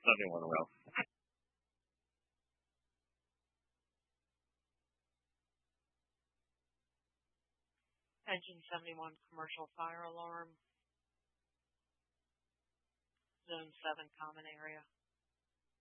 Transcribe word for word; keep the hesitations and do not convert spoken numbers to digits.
seventy-one row. Engine seventy-one commercial fire alarm. Zone seven common area.